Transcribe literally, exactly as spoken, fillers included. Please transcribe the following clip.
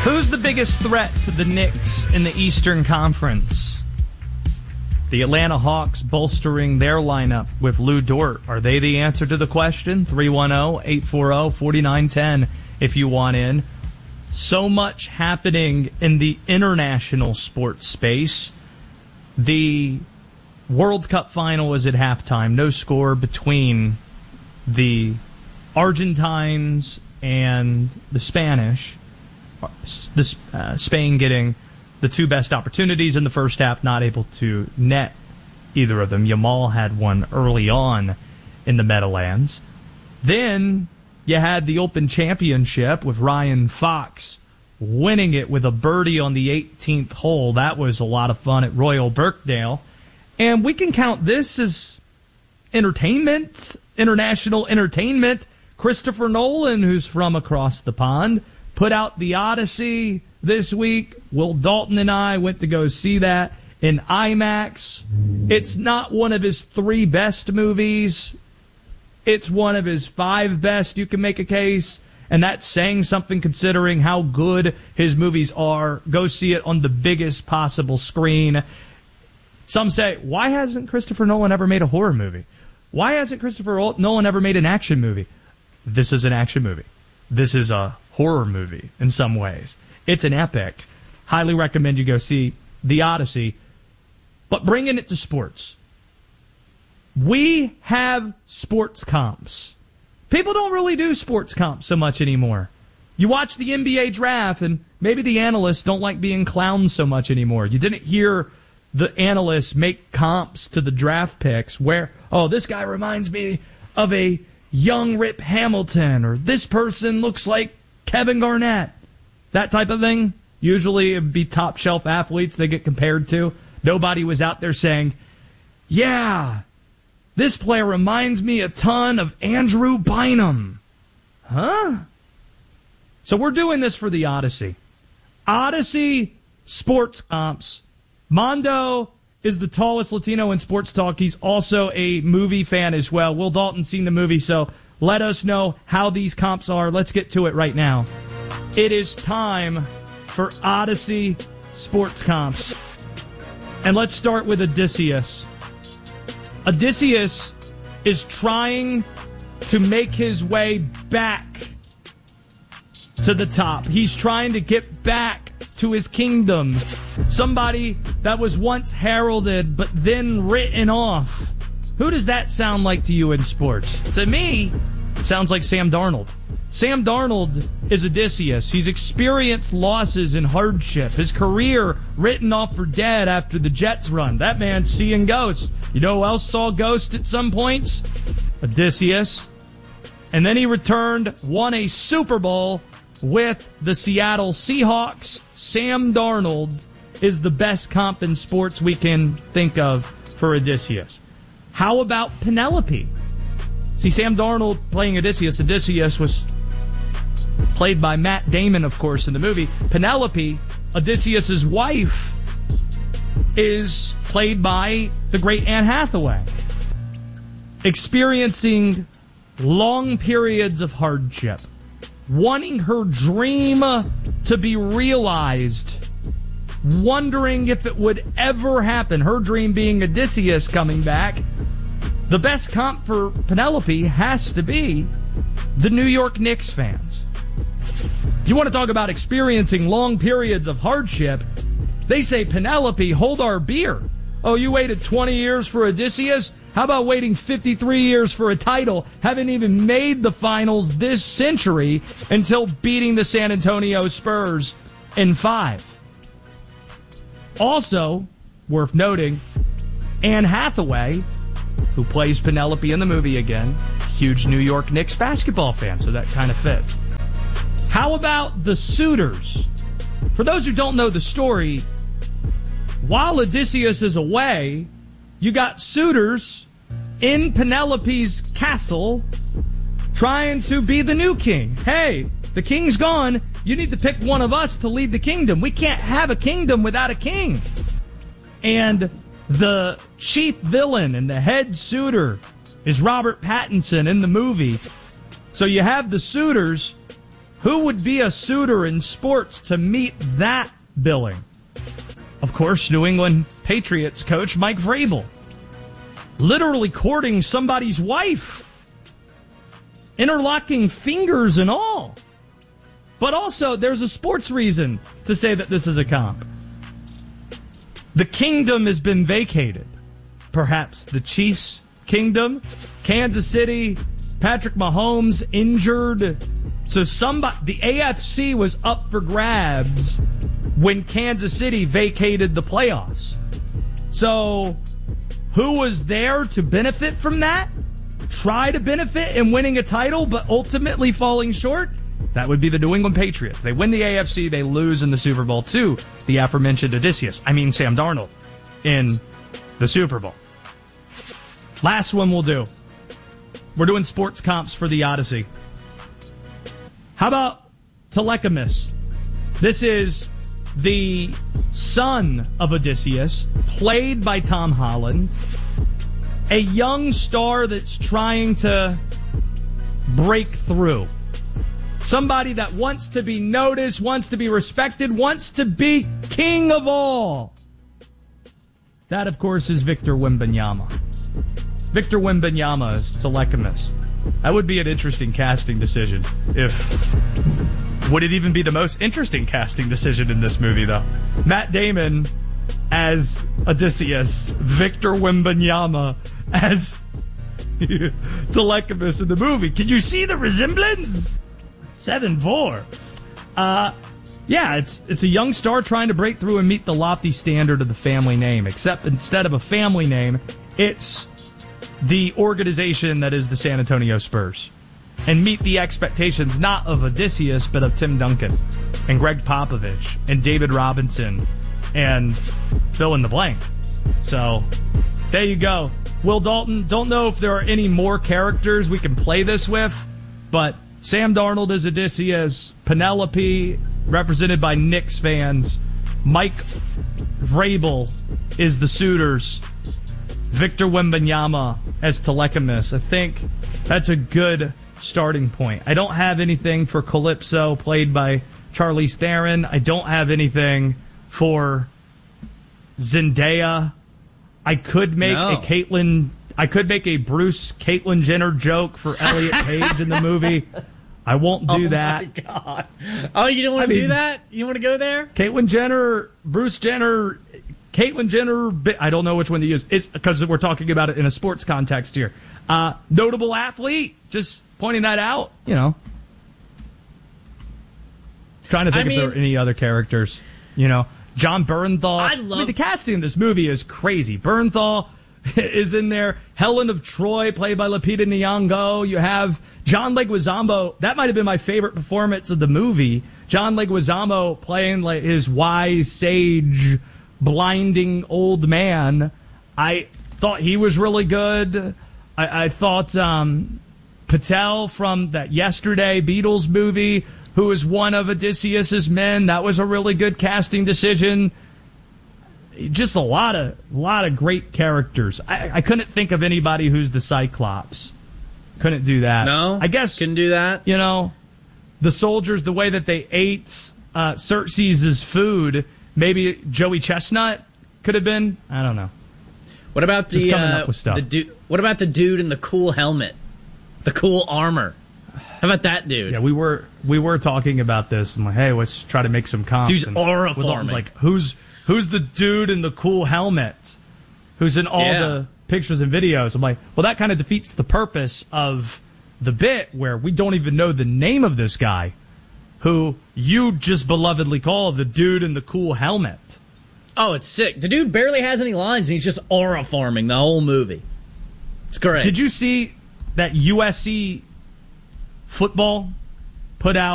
Who's the biggest threat to the Knicks in the Eastern Conference? The Atlanta Hawks bolstering their lineup with Lou Dort. Are they the answer to the question? three one zero, eight four zero, four nine one zero if you want in. So much happening in the international sports space. The World Cup final is at halftime. No score between the Argentines and the Spanish. The, uh, Spain getting the two best opportunities in the first half, not able to net either of them. Yamal had one early on in the Meadowlands. Then you had the Open Championship with Ryan Fox winning it with a birdie on the eighteenth hole. That was a lot of fun at Royal Birkdale. And we can count this as entertainment, international entertainment. Christopher Nolan, who's from across the pond, put out The Odyssey this week. Will Dalton and I went to go see that in IMAX. It's not one of his three best movies. It's one of his five best, you can make a case. And that's saying something considering how good his movies are. Go see it on the biggest possible screen. Some say, why hasn't Christopher Nolan ever made a horror movie? Why hasn't Christopher Nolan ever made an action movie? This is an action movie. This is a horror movie in some ways. It's an epic. Highly recommend you go see The Odyssey. But bringing it to sports. We have sports comps. People don't really do sports comps so much anymore. You watch the N B A draft, and maybe the analysts don't like being clowned so much anymore. You didn't hear the analysts make comps to the draft picks where, oh, this guy reminds me of a young Rip Hamilton, or this person looks like Kevin Garnett. That type of thing. Usually it would be top shelf athletes they get compared to. Nobody was out there saying, yeah, this player reminds me a ton of Andrew Bynum. Huh? So we're doing this for the Odyssey. Odyssey sports comps. Mondo is the tallest Latino in sports talk. He's also a movie fan as well. Will Dalton's seen the movie, so let us know how these comps are. Let's get to it right now. It is time for Odyssey sports comps. And let's start with Odysseus. Odysseus is trying to make his way back to the top. He's trying to get back to his kingdom. Somebody that was once heralded but then written off. Who does that sound like to you in sports? To me, it sounds like Sam Darnold. Sam Darnold is Odysseus. He's experienced losses and hardship. His career written off for dead after the Jets run. That man's seeing ghosts. You know who else saw ghosts at some points? Odysseus. And then he returned, won a Super Bowl with the Seattle Seahawks. Sam Darnold is the best comp in sports we can think of for Odysseus. How about Penelope? See, Sam Darnold playing Odysseus. Odysseus was played by Matt Damon, of course, in the movie. Penelope, Odysseus' wife, is played by the great Anne Hathaway. Experiencing long periods of hardship. Wanting her dream to be realized. Wondering if it would ever happen. Her dream being Odysseus coming back. The best comp for Penelope has to be the New York Knicks fans. You want to talk about experiencing long periods of hardship? They say, Penelope, hold our beer. Oh, you waited twenty years for Odysseus? How about waiting fifty-three years for a title? Haven't even made the finals this century until beating the San Antonio Spurs in five. Also, worth noting, Anne Hathaway, who plays Penelope in the movie again, huge New York Knicks basketball fan, so that kind of fits. How about the suitors? For those who don't know the story, while Odysseus is away, you got suitors in Penelope's castle trying to be the new king. Hey, the king's gone. You need to pick one of us to lead the kingdom. We can't have a kingdom without a king. And the chief villain and the head suitor is Robert Pattinson in the movie. So you have the suitors Who would be a suitor in sports to meet that billing? Of course, New England Patriots coach Mike Vrabel. Literally courting somebody's wife. Interlocking fingers and all. But also, there's a sports reason to say that this is a comp. The kingdom has been vacated. Perhaps the Chiefs' kingdom. Kansas City, Patrick Mahomes injured. So somebody, the A F C was up for grabs when Kansas City vacated the playoffs. So who was there to benefit from that? Try to benefit in winning a title, but ultimately falling short? That would be the New England Patriots. They win the A F C, they lose in the Super Bowl to the aforementioned Odysseus. I mean Sam Darnold in the Super Bowl. Last one we'll do. We're doing sports comps for the Odyssey. How about Telecommus? This is the son of Odysseus, played by Tom Holland. A young star that's trying to break through. Somebody that wants to be noticed, wants to be respected, wants to be king of all. That, of course, is Victor Wembanyama. Victor Wembanyama is Telecommus. That would be an interesting casting decision. If would it even be the most interesting casting decision in this movie, though? Matt Damon as Odysseus, Victor Wembanyama as Telecommus in the movie. Can you see the resemblance? seven four. Uh, yeah, it's it's a young star trying to break through and meet the lofty standard of the family name. Except instead of a family name, it's the organization that is the San Antonio Spurs. And meet the expectations not of Odysseus, but of Tim Duncan and Greg Popovich and David Robinson and fill in the blank. So, there you go. Will Dalton, don't know if there are any more characters we can play this with, but Sam Darnold is Odysseus, Penelope, represented by Knicks fans, Mike Vrabel is the suitors, Victor Wembanyama as Telecommus. I think that's a good starting point. I don't have anything for Calypso, played by Charlize Theron. I don't have anything for Zendaya. I could make no. a Caitlyn... I could make a Bruce Caitlyn Jenner joke for Elliot Page in the movie. I won't do oh that. Oh, my God. Oh, you don't want to do that? You want to go there? Caitlyn Jenner, Bruce Jenner, Caitlyn Jenner, I don't know which one to use. It's because we're talking about it in a sports context here. Uh, notable athlete, just pointing that out, you know. Trying to think I mean, if there are any other characters, you know. John Bernthal. I love I mean, the casting in this movie is crazy. Bernthal is in there. Helen of Troy, played by Lupita Nyong'o. You have John Leguizamo. That might have been my favorite performance of the movie. John Leguizamo playing like his wise, sage, blinding old man. I thought he was really good. I, I thought um, Patel from that Yesterday Beatles movie, who is one of Odysseus's men, that was a really good casting decision. Just a lot of lot of great characters. I, I couldn't think of anybody who's the Cyclops. Couldn't do that. No, I guess couldn't do that. You know, the soldiers, the way that they ate uh, Xerxes' food. Maybe Joey Chestnut could have been. I don't know. What about the uh, the dude? What about the dude in the cool helmet, the cool armor? How about that dude? Yeah, we were we were talking about this. I'm like, hey, let's try to make some comps. Dude's aura forming. Like, who's who's the dude in the cool helmet? Who's in all yeah. the pictures and videos? I'm like, well, that kind of defeats the purpose of the bit where we don't even know the name of this guy, who you just belovedly call the dude in the cool helmet. Oh, it's sick. The dude barely has any lines, and he's just aura forming the whole movie. It's great. Did you see that U S C football put out